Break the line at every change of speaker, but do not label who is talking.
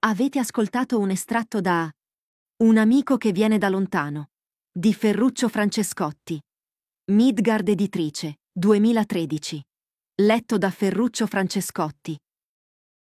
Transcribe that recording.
Avete ascoltato un estratto da Un amico che viene da lontano di Ferruccio Francescotti. Midgard Editrice, 2013. Letto da Ferruccio Francescotti.